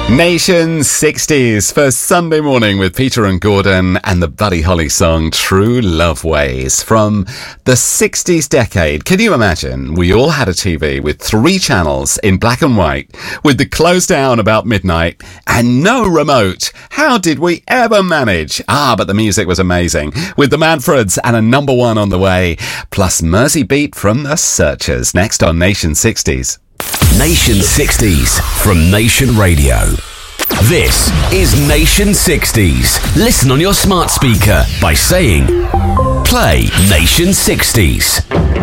Nation 60s for Sunday morning with Peter and Gordon and the Buddy Holly song True Love Ways from the 60s decade. Can you imagine? We all had a TV with 3 channels in black and white with the close down about midnight and no remote. How did we ever manage? But the music was amazing with the Manfreds and a number 1 on the way, plus Mersey Beat from the Searchers. Next on Nation 60s. Nation 60s from Nation Radio. This is Nation 60s. Listen on your smart speaker by saying, play Nation 60s.